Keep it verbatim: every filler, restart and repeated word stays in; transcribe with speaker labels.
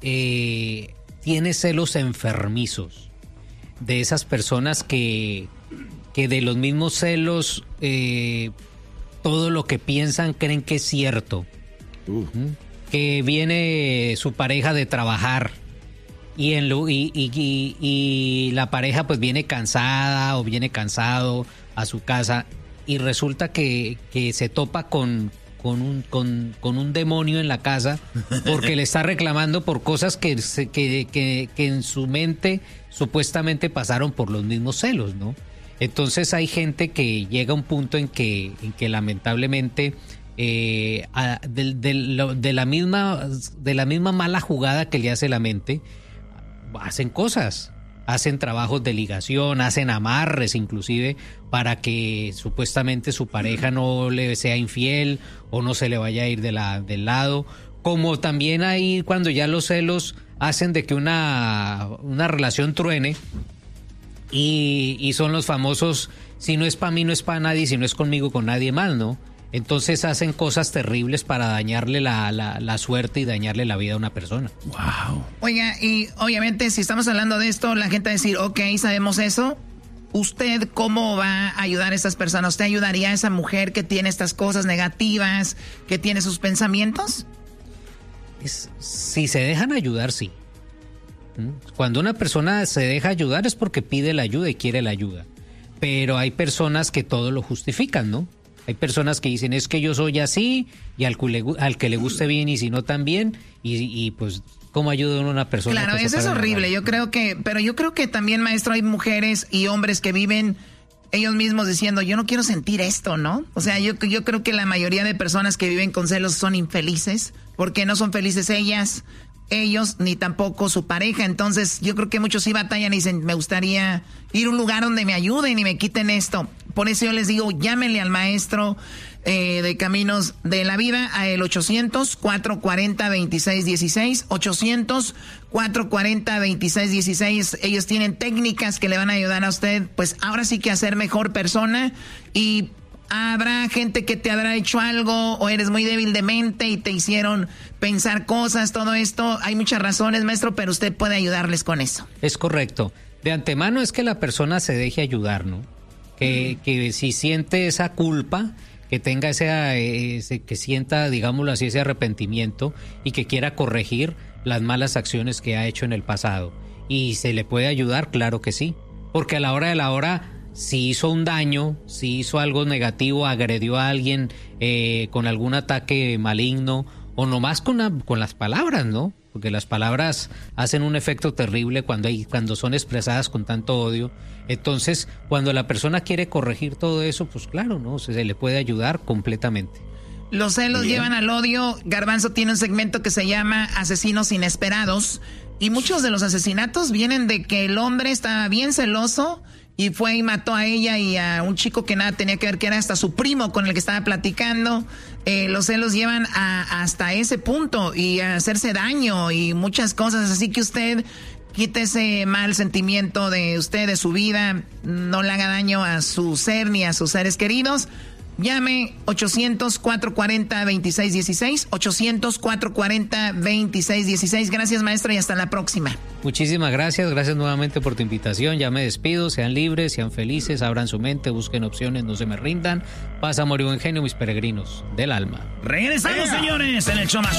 Speaker 1: eh, tiene celos enfermizos, de esas personas que, que de los mismos celos eh, todo lo que piensan creen que es cierto. Uh. ¿Mm? Que viene su pareja de trabajar y, en lo, y, y, y, y la pareja pues viene cansada o viene cansado a su casa y resulta que, que se topa con, con, un, con, con un demonio en la casa porque le está reclamando por cosas que, que, que, que en su mente supuestamente pasaron por los mismos celos, ¿no? Entonces hay gente que llega a un punto en que, en que lamentablemente eh, a, de, de, de, la misma, de la misma mala jugada que le hace la mente, hacen cosas, hacen trabajos de ligación, hacen amarres inclusive para que supuestamente su pareja no le sea infiel o no se le vaya a ir de la, del lado. Como también hay cuando ya los celos hacen de que una, una relación truene. Y, y son los famosos, si no es para mí, no es para nadie, si no es conmigo, con nadie más, ¿no? Entonces hacen cosas terribles para dañarle la, la, la suerte y dañarle la vida a una persona.
Speaker 2: Wow. Oiga, y obviamente si estamos hablando de esto, la gente va a decir, ok, sabemos eso. ¿Usted cómo va a ayudar a estas personas? ¿Usted ayudaría a esa mujer que tiene estas cosas negativas, que tiene sus pensamientos?
Speaker 1: Es, si se dejan ayudar, sí. Cuando una persona se deja ayudar es porque pide la ayuda y quiere la ayuda. Pero hay personas que todo lo justifican, ¿no? Hay personas que dicen, es que yo soy así, y al que le, al que le guste bien y si no también, y, y pues, ¿cómo ayuda a una persona?
Speaker 2: Claro, eso es horrible. Yo creo que, pero yo creo que también, maestro, hay mujeres y hombres que viven ellos mismos diciendo, yo no quiero sentir esto, ¿no? O sea, yo, yo creo que la mayoría de personas que viven con celos son infelices, porque no son felices ellas, ellos, ni tampoco su pareja. Entonces yo creo que muchos sí batallan y dicen, me gustaría ir a un lugar donde me ayuden y me quiten esto. Por eso yo les digo, llámenle al maestro eh, de Caminos de la Vida a el ochocientos, cuatrocientos cuarenta, veintiséis dieciséis, ochocientos, cuatrocientos cuarenta, veintiséis dieciséis. Ellos tienen técnicas que le van a ayudar a usted, pues ahora sí que a ser mejor persona. Y habrá gente que te habrá hecho algo o eres muy débil de mente y te hicieron pensar cosas, todo esto. Hay muchas razones, maestro, pero usted puede ayudarles con eso.
Speaker 1: Es correcto. De antemano es que la persona se deje ayudar, ¿no? Que, mm. que si siente esa culpa, que tenga ese, ese, que sienta, digámoslo así, ese arrepentimiento y que quiera corregir las malas acciones que ha hecho en el pasado. ¿Y se le puede ayudar? Claro que sí. Porque a la hora de la hora, si hizo un daño, si hizo algo negativo, agredió a alguien eh, con algún ataque maligno o nomás con, la, con las palabras, ¿no? Porque las palabras hacen un efecto terrible cuando, hay, cuando son expresadas con tanto odio. Entonces, cuando la persona quiere corregir todo eso, pues claro, ¿no? Se, se le puede ayudar completamente.
Speaker 2: Los celos Bien. llevan al odio. Garbanzo tiene un segmento que se llama Asesinos Inesperados. Y muchos de los asesinatos vienen de que el hombre estaba bien celoso y fue y mató a ella y a un chico que nada tenía que ver, que era hasta su primo con el que estaba platicando. Eh, los celos llevan a, hasta ese punto y a hacerse daño y muchas cosas. Así que usted quite ese mal sentimiento de usted, de su vida. No le haga daño a su ser ni a sus seres queridos. Llame ochocientos, cuatrocientos cuarenta, veintiséis dieciséis, ochocientos, cuatrocientos cuarenta, veintiséis dieciséis. Gracias, maestro, y hasta la próxima.
Speaker 1: Muchísimas gracias, gracias nuevamente por tu invitación. Ya me despido, sean libres, sean felices, abran su mente, busquen opciones, no se me rindan. Paz, amor y buen genio, mis peregrinos del alma.
Speaker 3: Regresamos, señores, en el show más